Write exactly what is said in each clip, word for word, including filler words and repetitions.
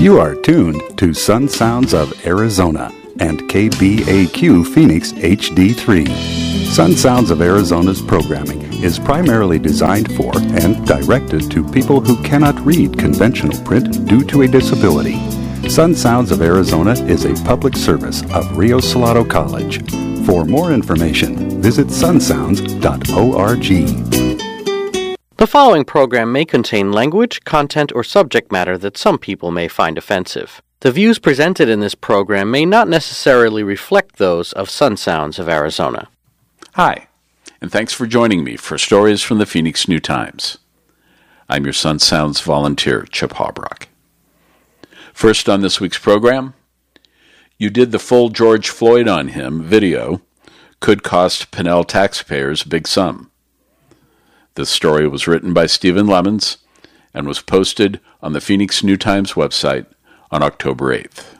You are tuned to Sun Sounds of Arizona and K B A Q Phoenix H D three. Sun Sounds of Arizona's programming is primarily designed for and directed to people who cannot read conventional print due to a disability. Sun Sounds of Arizona is a public service of Rio Salado College. For more information, visit sun sounds dot org. The following program may contain language, content, or subject matter that some people may find offensive. The views presented in this program may not necessarily reflect those of Sun Sounds of Arizona. Hi, and thanks for joining me for Stories from the Phoenix New Times. I'm your Sun Sounds volunteer, Chip Hobrock. First on this week's program, You Did the Full George Floyd on Him video could cost Pinnell taxpayers a big sum. This story was written by Stephen Lemons and was posted on the Phoenix New Times website on October eighth.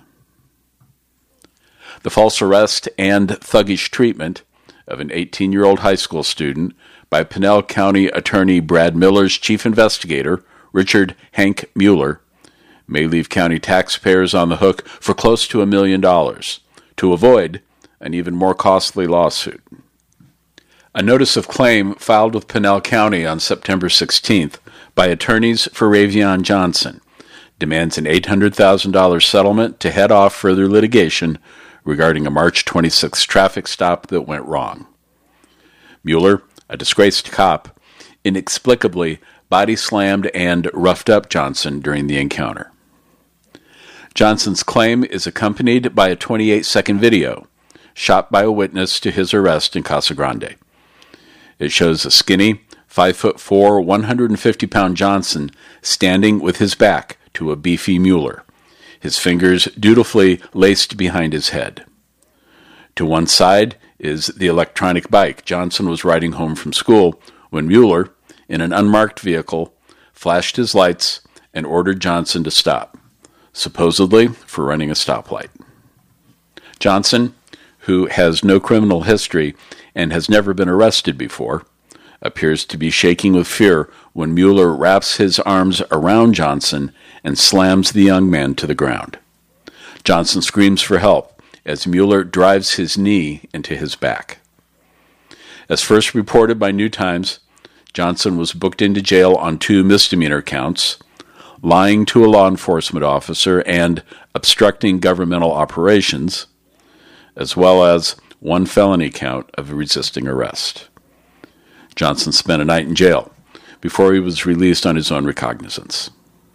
The false arrest and thuggish treatment of an eighteen-year-old high school student by Pinnell County Attorney Brad Miller's chief investigator, Richard Hank Mueller, may leave county taxpayers on the hook for close to a million dollars to avoid an even more costly lawsuit. A notice of claim filed with Pinnell County on September sixteenth by attorneys for Ravion Johnson demands an eight hundred thousand dollars settlement to head off further litigation regarding a March twenty-sixth traffic stop that went wrong. Mueller, a disgraced cop, inexplicably body-slammed and roughed up Johnson during the encounter. Johnson's claim is accompanied by a twenty-eight second video shot by a witness to his arrest in Casa Grande. It shows a skinny, five foot four, one hundred fifty pound Johnson standing with his back to a beefy Mueller, his fingers dutifully laced behind his head. To one side is the electronic bike Johnson was riding home from school when Mueller, in an unmarked vehicle, flashed his lights and ordered Johnson to stop, supposedly for running a stoplight. Johnson, who has no criminal history and has never been arrested before, appears to be shaking with fear when Mueller wraps his arms around Johnson and slams the young man to the ground. Johnson screams for help as Mueller drives his knee into his back. As first reported by New Times, Johnson was booked into jail on two misdemeanor counts, lying to a law enforcement officer and obstructing governmental operations, as well as one felony count of resisting arrest. Johnson spent a night in jail before he was released on his own recognizance.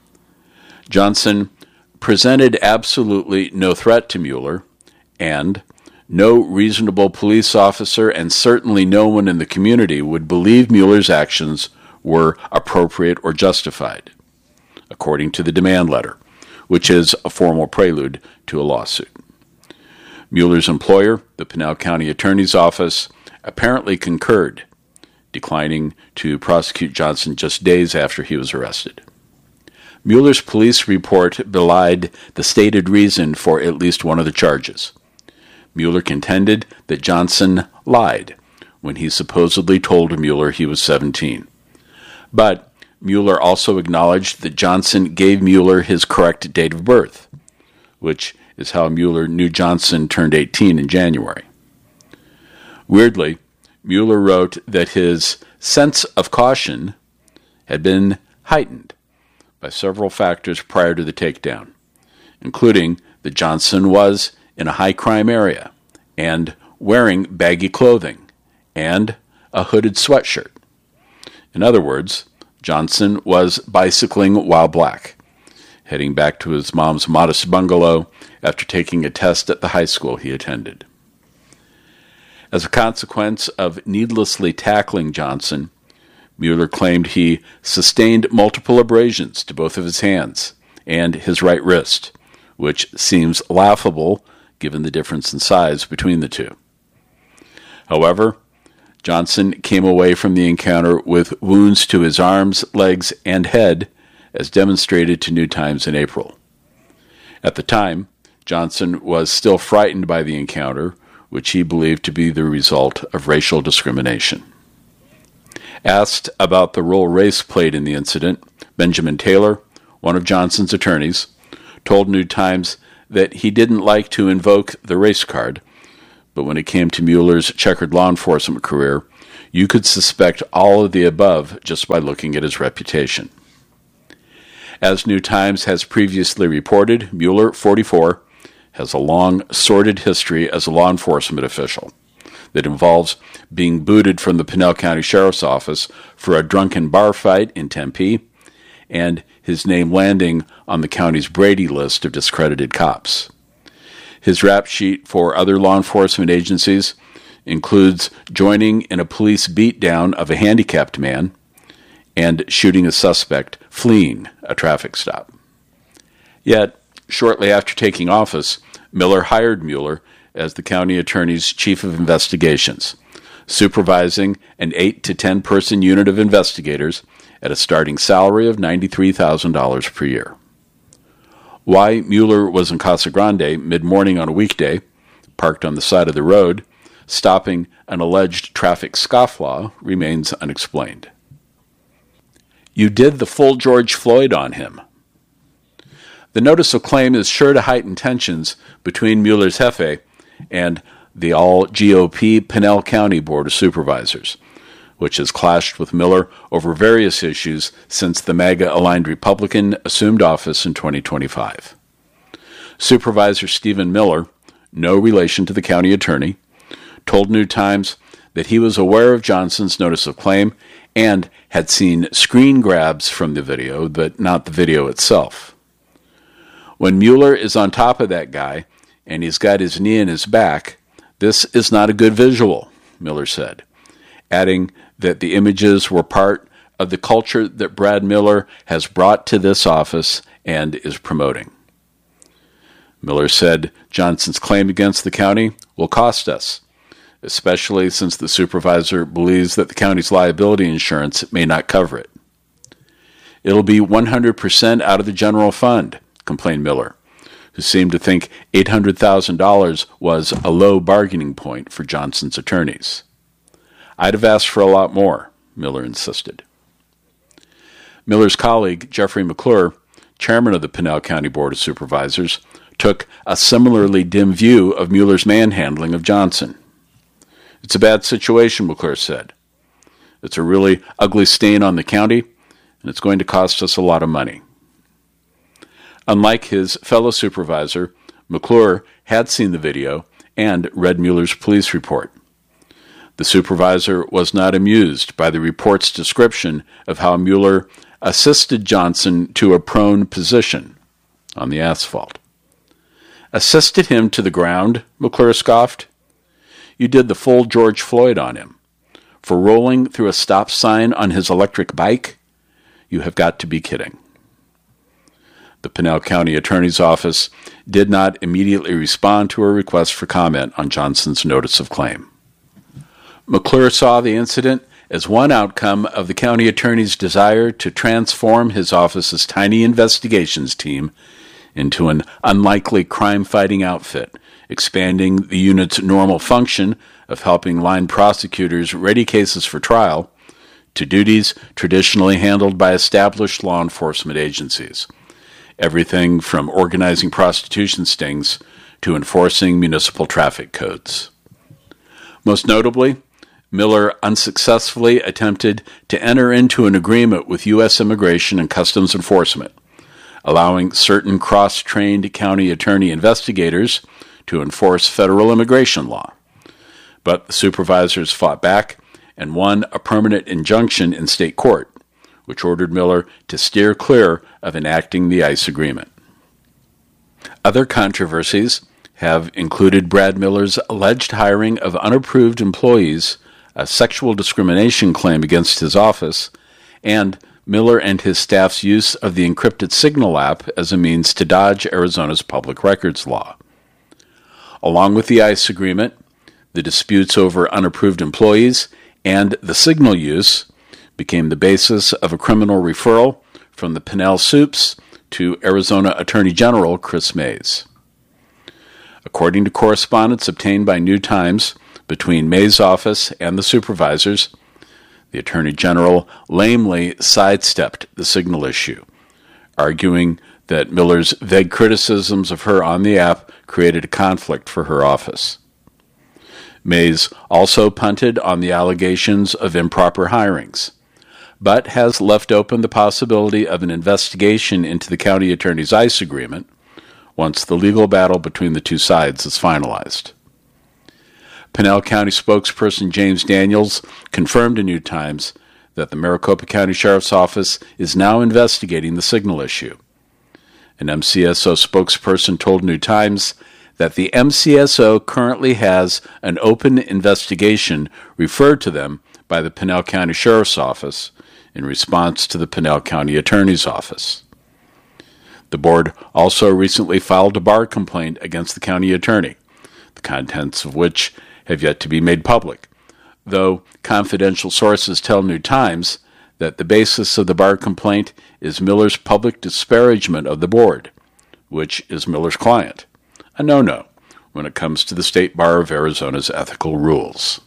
Johnson presented absolutely no threat to Mueller, and no reasonable police officer and certainly no one in the community would believe Mueller's actions were appropriate or justified, according to the demand letter, which is a formal prelude to a lawsuit. Mueller's employer, the Pinnell County Attorney's Office, apparently concurred, declining to prosecute Johnson just days after he was arrested. Mueller's police report belied the stated reason for at least one of the charges. Mueller contended that Johnson lied when he supposedly told Mueller he was seventeen. But Mueller also acknowledged that Johnson gave Mueller his correct date of birth, which is how Mueller knew Johnson turned eighteen in January. Weirdly, Mueller wrote that his sense of caution had been heightened by several factors prior to the takedown, including that Johnson was in a high-crime area and wearing baggy clothing and a hooded sweatshirt. In other words, Johnson was bicycling while black, heading back to his mom's modest bungalow after taking a test at the high school he attended. As a consequence of needlessly tackling Johnson, Mueller claimed he sustained multiple abrasions to both of his hands and his right wrist, which seems laughable given the difference in size between the two. However, Johnson came away from the encounter with wounds to his arms, legs, and head, as demonstrated to New Times in April. At the time, Johnson was still frightened by the encounter, which he believed to be the result of racial discrimination. Asked about the role race played in the incident, Benjamin Taylor, one of Johnson's attorneys, told New Times that he didn't like to invoke the race card, but when it came to Mueller's checkered law enforcement career, you could suspect all of the above just by looking at his reputation. As New Times has previously reported, Mueller, forty-four, has a long, sordid history as a law enforcement official that involves being booted from the Pinal County Sheriff's Office for a drunken bar fight in Tempe, and his name landing on the county's Brady list of discredited cops. His rap sheet for other law enforcement agencies includes joining in a police beatdown of a handicapped man and shooting a suspect fleeing a traffic stop. Yet, shortly after taking office, Miller hired Mueller as the county attorney's chief of investigations, supervising an eight to ten person unit of investigators at a starting salary of ninety-three thousand dollars per year. Why Mueller was in Casa Grande mid-morning on a weekday, parked on the side of the road, stopping an alleged traffic scofflaw remains unexplained. You did the full George Floyd on him. The notice of claim is sure to heighten tensions between Mueller's Jefe and the all-G O P Pinal County Board of Supervisors, which has clashed with Miller over various issues since the MAGA-aligned Republican assumed office in twenty twenty-five. Supervisor Stephen Miller, no relation to the county attorney, told New Times that he was aware of Johnson's notice of claim and had seen screen grabs from the video, but not the video itself. When Mueller is on top of that guy and he's got his knee in his back, this is not a good visual, Miller said, adding that the images were part of the culture that Brad Miller has brought to this office and is promoting. Miller said Johnson's claim against the county will cost us, especially since the supervisor believes that the county's liability insurance may not cover it. It'll be one hundred percent out of the general fund, complained Miller, who seemed to think eight hundred thousand dollars was a low bargaining point for Johnson's attorneys. I'd have asked for a lot more, Miller insisted. Miller's colleague, Jeffrey McClure, chairman of the Pinal County Board of Supervisors, took a similarly dim view of Mueller's manhandling of Johnson. It's a bad situation, McClure said. It's a really ugly stain on the county, and it's going to cost us a lot of money. Unlike his fellow supervisor, McClure had seen the video and read Mueller's police report. The supervisor was not amused by the report's description of how Mueller assisted Johnson to a prone position on the asphalt. Assisted him to the ground, McClure scoffed. You did the full George Floyd on him. For rolling through a stop sign on his electric bike? You have got to be kidding. The Pinal County Attorney's Office did not immediately respond to a request for comment on Johnson's notice of claim. McClure saw the incident as one outcome of the county attorney's desire to transform his office's tiny investigations team into an unlikely crime-fighting outfit, expanding the unit's normal function of helping line prosecutors ready cases for trial to duties traditionally handled by established law enforcement agencies, everything from organizing prostitution stings to enforcing municipal traffic codes. Most notably, Miller unsuccessfully attempted to enter into an agreement with U S Immigration and Customs Enforcement, allowing certain cross-trained county attorney investigators to enforce federal immigration law. But the supervisors fought back and won a permanent injunction in state court, which ordered Miller to steer clear of enacting the ICE agreement. Other controversies have included Brad Miller's alleged hiring of unapproved employees, a sexual discrimination claim against his office, and Miller and his staff's use of the encrypted Signal app as a means to dodge Arizona's public records law. Along with the ICE agreement, the disputes over unapproved employees and the Signal use became the basis of a criminal referral from the Pinal Soups to Arizona Attorney General Chris Mays. According to correspondence obtained by New Times between Mays' office and the supervisors, the Attorney General lamely sidestepped the Signal issue, arguing that Miller's vague criticisms of her on the app created a conflict for her office. Mays also punted on the allegations of improper hirings, but has left open the possibility of an investigation into the county attorney's ICE agreement once the legal battle between the two sides is finalized. Pinal County spokesperson James Daniels confirmed to New Times that the Maricopa County Sheriff's Office is now investigating the signal issue. An M C S O spokesperson told New Times that the M C S O currently has an open investigation referred to them by the Pinal County Sheriff's Office in response to the Pinal County Attorney's Office. The board also recently filed a bar complaint against the county attorney, the contents of which have yet to be made public, though confidential sources tell New Times that the basis of the bar complaint is Miller's public disparagement of the board, which is Miller's client, a no-no when it comes to the State Bar of Arizona's ethical rules.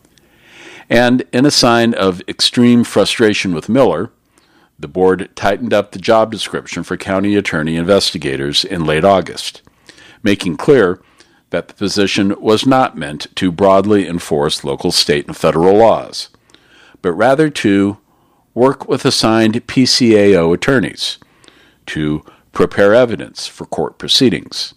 And in a sign of extreme frustration with Miller, the board tightened up the job description for county attorney investigators in late August, making clear that the position was not meant to broadly enforce local, state, and federal laws, but rather to work with assigned P C A O attorneys to prepare evidence for court proceedings.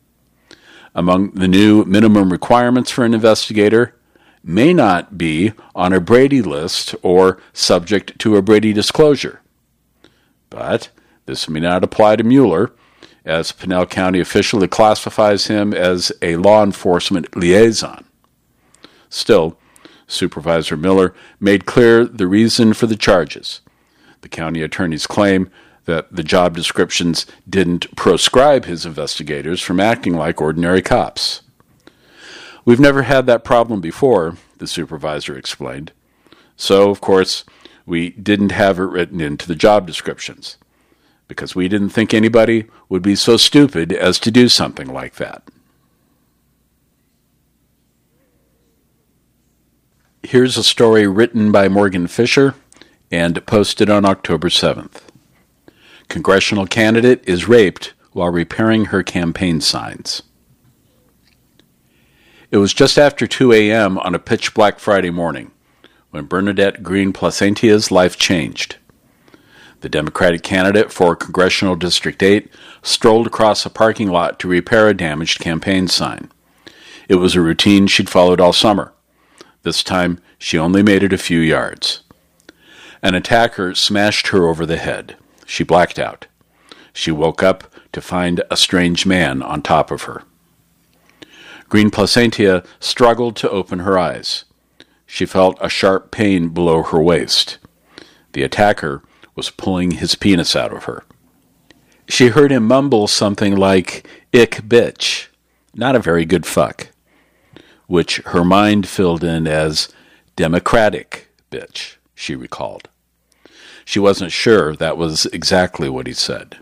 Among the new minimum requirements for an investigator may not be on a Brady list or subject to a Brady disclosure. But this may not apply to Mueller, as Pinal County officially classifies him as a law enforcement liaison. Still, Supervisor Miller made clear the reason for the charges. The county attorney's claim that the job descriptions didn't proscribe his investigators from acting like ordinary cops. We've never had that problem before, the supervisor explained. So, of course, we didn't have it written into the job descriptions, because we didn't think anybody would be so stupid as to do something like that. Here's a story written by Morgan Fisher and posted on October seventh. Congressional candidate is raped while repairing her campaign signs. It was just after two a.m. on a pitch-black Friday morning when Bernadette Green Placentia's life changed. The Democratic candidate for Congressional District eight strolled across a parking lot to repair a damaged campaign sign. It was a routine she'd followed all summer. This time, she only made it a few yards. An attacker smashed her over the head. She blacked out. She woke up to find a strange man on top of her. Green Placentia struggled to open her eyes. She felt a sharp pain below her waist. The attacker was pulling his penis out of her. She heard him mumble something like, "Ick bitch," not a very good fuck, which her mind filled in as Democratic bitch, she recalled. She wasn't sure that was exactly what he said.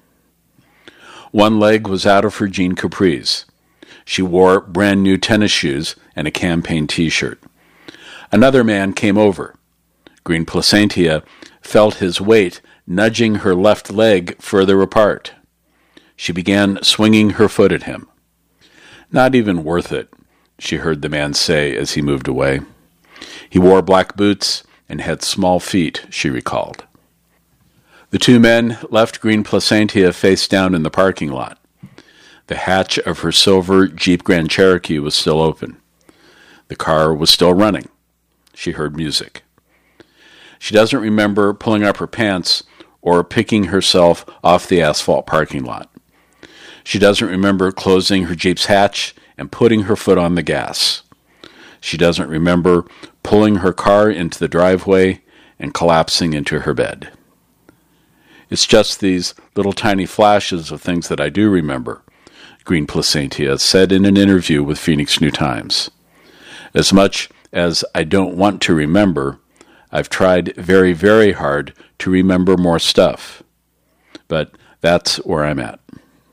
One leg was out of her jean capris. She wore brand new tennis shoes and a campaign t-shirt. Another man came over. Green Placentia felt his weight nudging her left leg further apart. She began swinging her foot at him. "Not even worth it," she heard the man say as he moved away. He wore black boots and had small feet, she recalled. The two men left Green Placentia face down in the parking lot. The hatch of her silver Jeep Grand Cherokee was still open. The car was still running. She heard music. She doesn't remember pulling up her pants or picking herself off the asphalt parking lot. She doesn't remember closing her Jeep's hatch and putting her foot on the gas. She doesn't remember pulling her car into the driveway and collapsing into her bed. It's just these little tiny flashes of things that I do remember, Green Placentia said in an interview with Phoenix New Times. As much as I don't want to remember, I've tried very, very hard to remember more stuff. But that's where I'm at.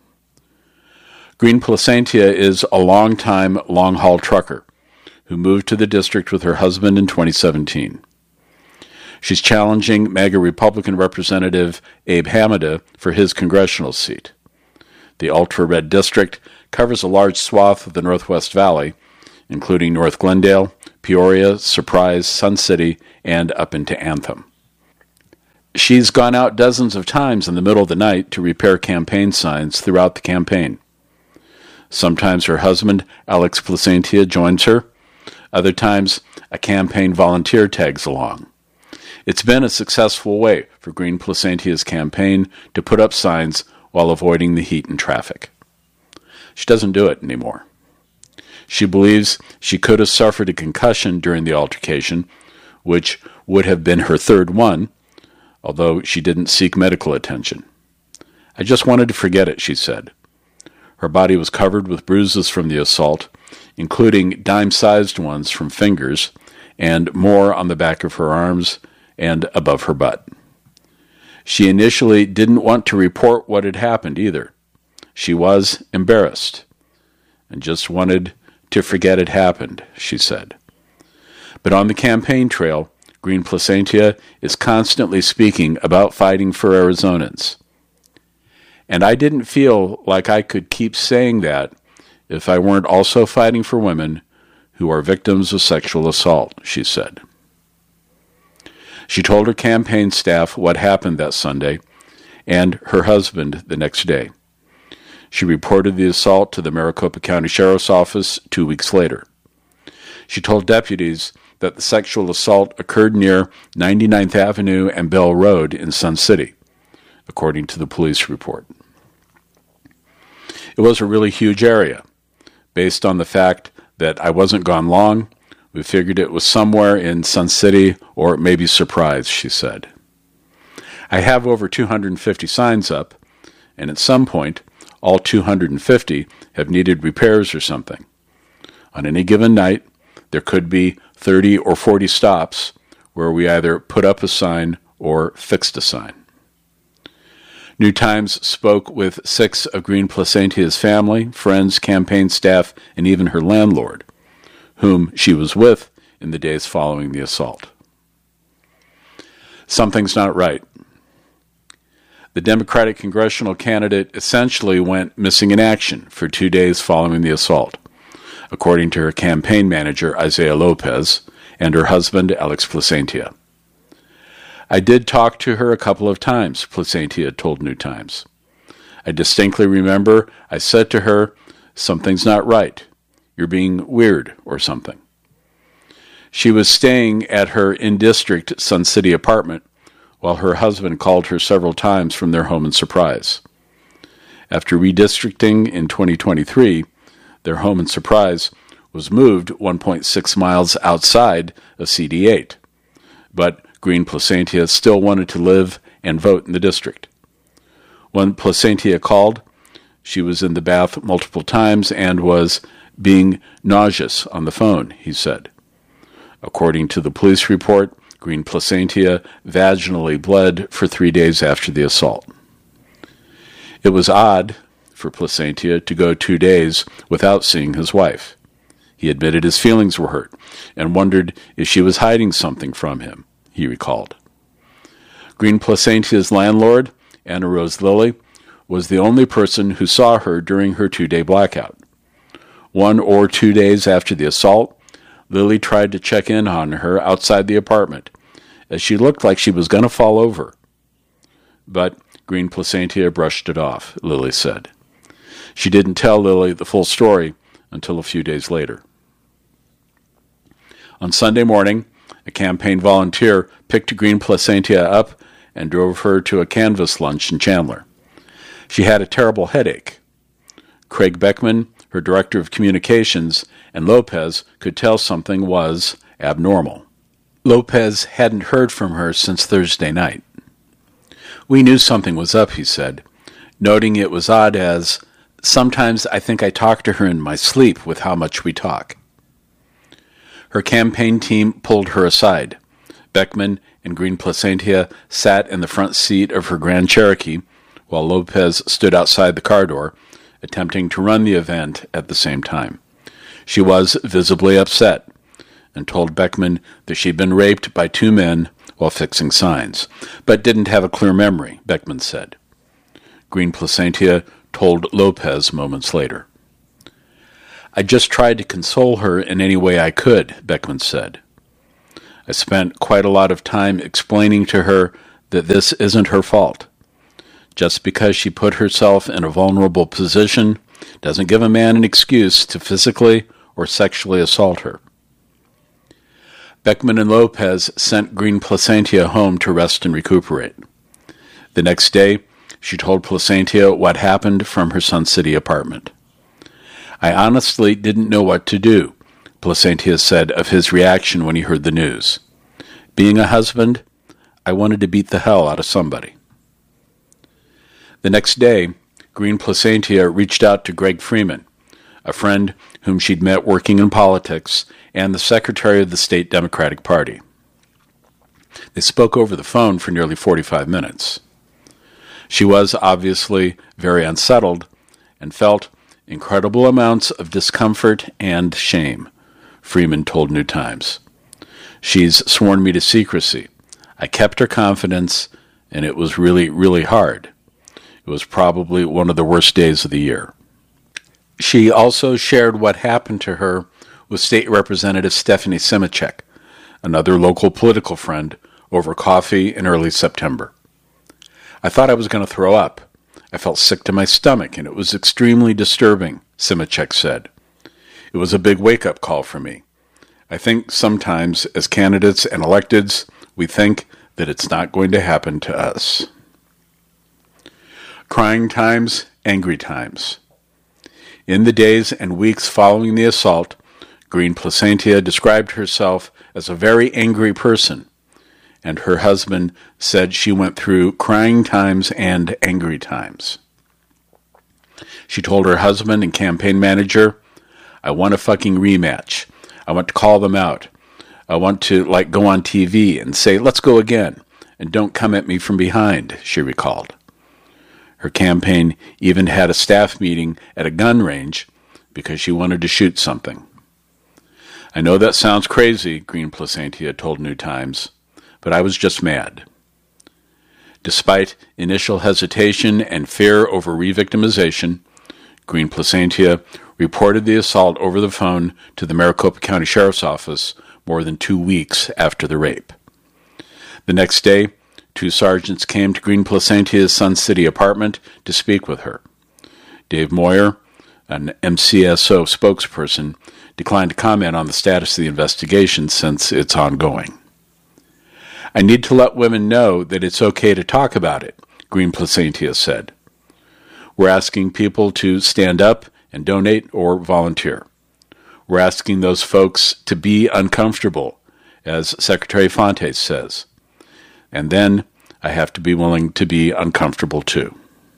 Green Placentia is a long-time long-haul trucker who moved to the district with her husband in twenty seventeen. She's challenging MAGA Republican Representative Abe Hamada for his congressional seat. The ultra-red district covers a large swath of the Northwest Valley, including North Glendale, Peoria, Surprise, Sun City, and up into Anthem. She's gone out dozens of times in the middle of the night to repair campaign signs throughout the campaign. Sometimes her husband, Alex Placentia, joins her. Other times, a campaign volunteer tags along. It's been a successful way for Green Placentia's campaign to put up signs while avoiding the heat and traffic. She doesn't do it anymore. She believes she could have suffered a concussion during the altercation, which would have been her third one, although she didn't seek medical attention. I just wanted to forget it, she said. Her body was covered with bruises from the assault, including dime-sized ones from fingers, and more on the back of her arms and above her butt. She initially didn't want to report what had happened either. She was embarrassed and just wanted to forget it happened, she said. But on the campaign trail, Green Placentia is constantly speaking about fighting for Arizonans. And I didn't feel like I could keep saying that if I weren't also fighting for women who are victims of sexual assault, she said. She told her campaign staff what happened that Sunday and her husband the next day. She reported the assault to the Maricopa County Sheriff's Office two weeks later. She told deputies that the sexual assault occurred near ninety-ninth Avenue and Bell Road in Sun City, according to the police report. It was a really huge area. Based on the fact that I wasn't gone long, we figured it was somewhere in Sun City or maybe Surprise, she said. I have over two hundred fifty signs up, and at some point, all two hundred fifty have needed repairs or something. On any given night, there could be thirty or forty stops where we either put up a sign or fixed a sign. New Times spoke with six of Green Placentia's family, friends, campaign staff, and even her landlord, whom she was with in the days following the assault. Something's not right. The Democratic congressional candidate essentially went missing in action for two days following the assault, according to her campaign manager, Isaiah Lopez, and her husband, Alex Placentia. I did talk to her a couple of times, Placentia told New Times. I distinctly remember I said to her, something's not right. You're being weird or something. She was staying at her in-district Sun City apartment while her husband called her several times from their home in Surprise. After redistricting in twenty twenty-three, their home in Surprise was moved one point six miles outside of C D eight, but Green Placentia still wanted to live and vote in the district. When Placentia called, she was in the bath multiple times and was being nauseous on the phone, he said. According to the police report, Green Placentia vaginally bled for three days after the assault. It was odd for Placentia to go two days without seeing his wife. He admitted his feelings were hurt and wondered if she was hiding something from him, he recalled. Green Placentia's landlord, Anna Rose Lilly, was the only person who saw her during her two-day blackout. One or two days after the assault, Lilly tried to check in on her outside the apartment, as she looked like she was going to fall over. But Green Placentia brushed it off, Lilly said. She didn't tell Lilly the full story until a few days later. On Sunday morning, a campaign volunteer picked Green Placentia up and drove her to a canvas lunch in Chandler. She had a terrible headache. Craig Beckman, her director of communications, and Lopez could tell something was abnormal. Lopez hadn't heard from her since Thursday night. We knew something was up, he said, noting it was odd as, sometimes I think I talk to her in my sleep with how much we talk. Her campaign team pulled her aside. Beckman and Green Placentia sat in the front seat of her Grand Cherokee, while Lopez stood outside the car door, attempting to run the event at the same time. She was visibly upset and told Beckman that she'd been raped by two men while fixing signs, but didn't have a clear memory, Beckman said. Green Placentia told Lopez moments later. I just tried to console her in any way I could, Beckman said. I spent quite a lot of time explaining to her that this isn't her fault. Just because she put herself in a vulnerable position doesn't give a man an excuse to physically or sexually assault her. Beckman and Lopez sent Green Placentia home to rest and recuperate. The next day, she told Placentia what happened from her Sun City apartment. I honestly didn't know what to do, Placentia said of his reaction when he heard the news. Being a husband, I wanted to beat the hell out of somebody. The next day, Green Placentia reached out to Greg Freeman, a friend whom she'd met working in politics, and the secretary of the state Democratic Party. They spoke over the phone for nearly forty-five minutes. She was obviously very unsettled and felt incredible amounts of discomfort and shame, Freeman told New Times. She's sworn me to secrecy. I kept her confidence, and it was really, really hard. It was probably one of the worst days of the year. She also shared what happened to her with State Representative Stephanie Simicek, another local political friend, over coffee in early September. I thought I was going to throw up. I felt sick to my stomach, and it was extremely disturbing, Simicek said. It was a big wake-up call for me. I think sometimes, as candidates and electeds, we think that it's not going to happen to us. Crying times, angry times. In the days and weeks following the assault, Green Placentia described herself as a very angry person, and her husband said she went through crying times and angry times. She told her husband and campaign manager, I want a fucking rematch. I want to call them out. I want to, like, go on T V and say, let's go again, and don't come at me from behind, she recalled. Her campaign even had a staff meeting at a gun range because she wanted to shoot something. I know that sounds crazy, Green Placentia told New Times, but I was just mad. Despite initial hesitation and fear over re-victimization, Green Placentia reported the assault over the phone to the Maricopa County Sheriff's Office more than two weeks after the rape. The next day, two sergeants came to Green Placentia's Sun City apartment to speak with her. Dave Moyer, an M C S O spokesperson, declined to comment on the status of the investigation since it's ongoing. I need to let women know that it's okay to talk about it, Green Placentia said. We're asking people to stand up and donate or volunteer. We're asking those folks to be uncomfortable, as Secretary Fontes says. And then I have to be willing to be uncomfortable too.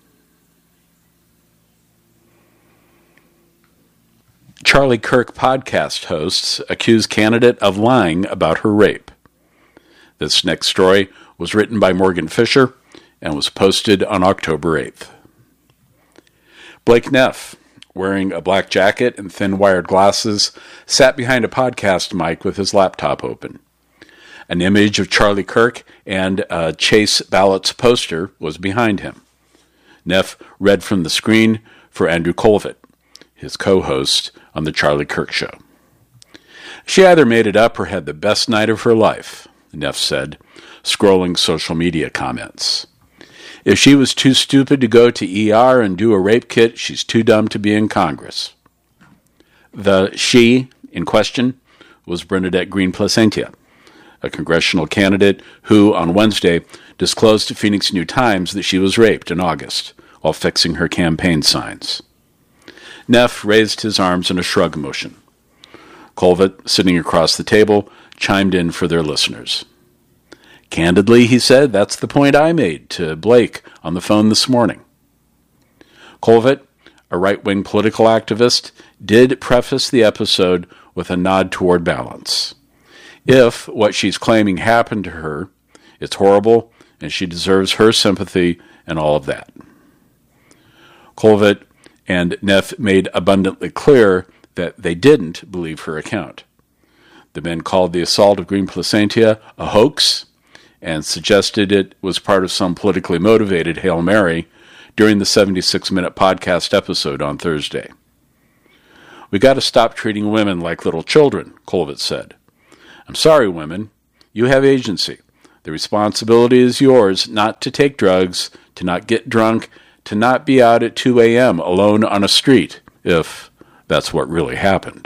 Charlie Kirk podcast hosts accuse candidate of lying about her rape. This next story was written by Morgan Fisher and was posted on October eighth. Blake Neff, wearing a black jacket and thin wired glasses, sat behind a podcast mic with his laptop open. An image of Charlie Kirk and a Chase Ballots poster was behind him. Neff read from the screen for Andrew Colvett, his co-host on The Charlie Kirk Show. She either made it up or had the best night of her life, Neff said, scrolling social media comments. If she was too stupid to go to E R and do a rape kit, she's too dumb to be in Congress. The she in question was Bernadette Green Placentia, a congressional candidate who, on Wednesday, disclosed to Phoenix New Times that she was raped in August while fixing her campaign signs. Neff raised his arms in a shrug motion. Colvett, sitting across the table, chimed in for their listeners. Candidly, he said, that's the point I made to Blake on the phone this morning. Colvett, a right-wing political activist, did preface the episode with a nod toward balance. If what she's claiming happened to her, it's horrible, and she deserves her sympathy and all of that. Colvett and Neff made abundantly clear that they didn't believe her account. The men called the assault of Green Placentia a hoax and suggested it was part of some politically motivated Hail Mary during the seventy-six minute podcast episode on Thursday. "We got to stop treating women like little children," Kolovitz said. "I'm sorry, women. You have agency. The responsibility is yours not to take drugs, to not get drunk, to not be out at two a.m. alone on a street, if that's what really happened."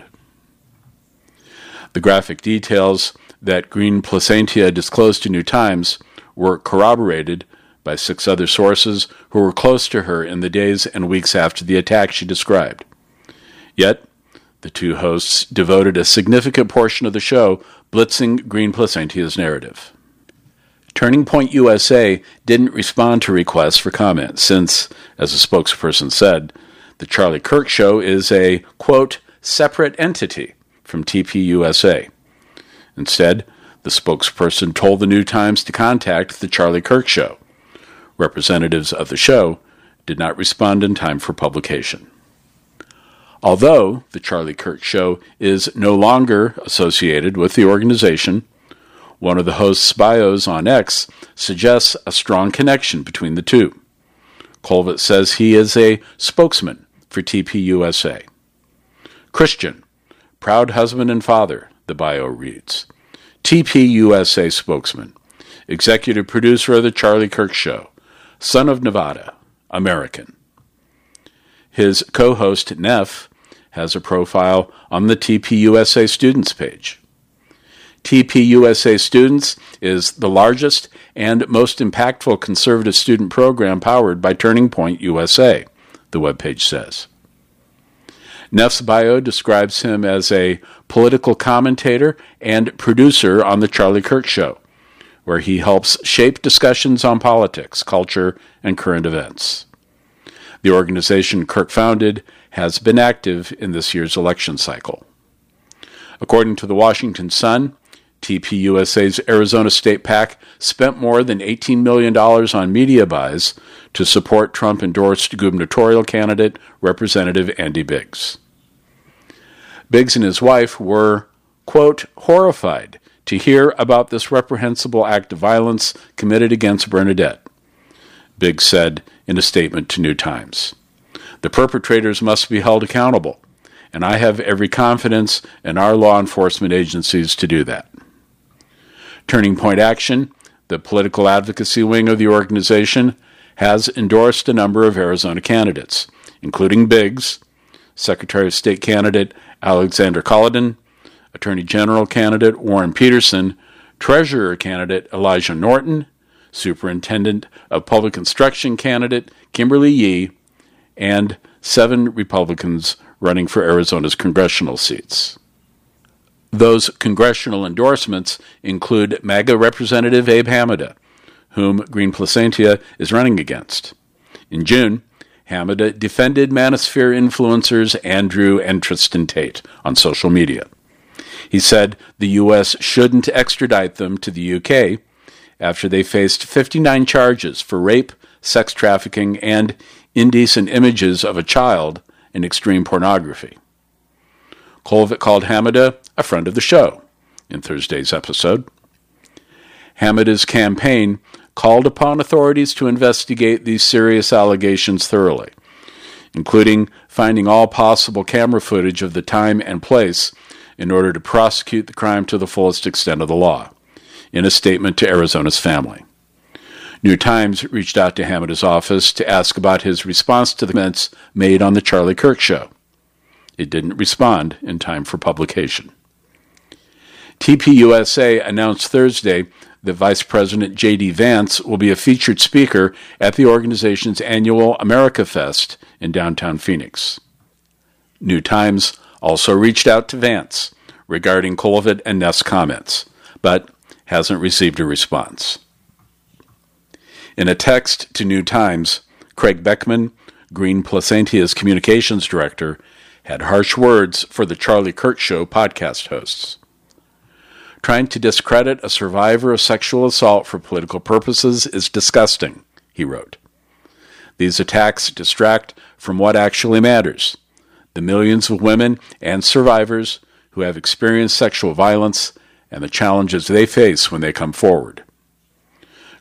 The graphic details that Green Placentia disclosed to New Times were corroborated by six other sources who were close to her in the days and weeks after the attack she described. Yet, the two hosts devoted a significant portion of the show blitzing Green Placentia's narrative. Turning Point U S A didn't respond to requests for comment since, as a spokesperson said, the Charlie Kirk Show is a, quote, separate entity from T P U S A. Instead, the spokesperson told the New Times to contact the Charlie Kirk Show. Representatives of the show did not respond in time for publication. Although the Charlie Kirk Show is no longer associated with the organization, one of the host's bios on X suggests a strong connection between the two. Kolovitz says he is a spokesman for T P U S A. Christian, proud husband and father, the bio reads. T P U S A spokesman, executive producer of the Charlie Kirk Show, son of Nevada, American. His co-host, Neff, has a profile on the T P U S A Students page. T P U S A Students is the largest and most impactful conservative student program powered by Turning Point U S A, the webpage says. Neff's bio describes him as a political commentator and producer on The Charlie Kirk Show, where he helps shape discussions on politics, culture, and current events. The organization Kirk founded has been active in this year's election cycle. According to the Washington Sun, T P U S A's Arizona State PAC spent more than eighteen million dollars on media buys to support Trump-endorsed gubernatorial candidate Representative Andy Biggs. Biggs and his wife were, quote, horrified to hear about this reprehensible act of violence committed against Bernadette, Biggs said in a statement to New Times. The perpetrators must be held accountable, and I have every confidence in our law enforcement agencies to do that. Turning Point Action, the political advocacy wing of the organization, has endorsed a number of Arizona candidates, including Biggs, Secretary of State candidate Alexander Culloden, Attorney General candidate Warren Peterson, Treasurer candidate Elijah Norton, Superintendent of Public Instruction candidate Kimberly Yee, and seven Republicans running for Arizona's congressional seats. Those congressional endorsements include MAGA Representative Abe Hamada, whom Green Placentia is running against. In June, Hamada defended Manosphere influencers Andrew and Tristan Tate on social media. He said the U S shouldn't extradite them to the U K after they faced fifty-nine charges for rape, sex trafficking, and indecent images of a child in extreme pornography. Kolovitz called Hamada a friend of the show in Thursday's episode. Hamada's campaign called upon authorities to investigate these serious allegations thoroughly, including finding all possible camera footage of the time and place in order to prosecute the crime to the fullest extent of the law, in a statement to Arizona's family. New Times reached out to Hamada's office to ask about his response to the comments made on The Charlie Kirk Show. It didn't respond in time for publication. T P U S A announced Thursday that Vice President J D Vance will be a featured speaker at the organization's annual America Fest in downtown Phoenix. New Times also reached out to Vance regarding Kolovitz and Neff's comments, but hasn't received a response. In a text to New Times, Craig Beckman, Green Placentia's communications director, had harsh words for the Charlie Kirk Show podcast hosts. Trying to discredit a survivor of sexual assault for political purposes is disgusting, he wrote. These attacks distract from what actually matters, the millions of women and survivors who have experienced sexual violence and the challenges they face when they come forward.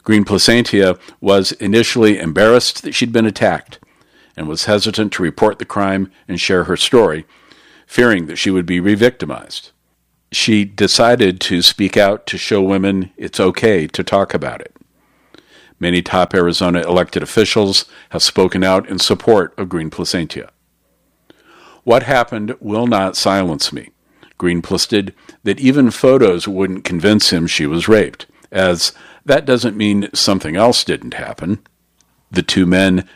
Green Placentia was initially embarrassed that she'd been attacked and was hesitant to report the crime and share her story, fearing that she would be re-victimized. She decided to speak out to show women it's okay to talk about it. Many top Arizona elected officials have spoken out in support of Green Placentia. What happened will not silence me. Green posted that even photos wouldn't convince him she was raped, as that doesn't mean something else didn't happen. The two men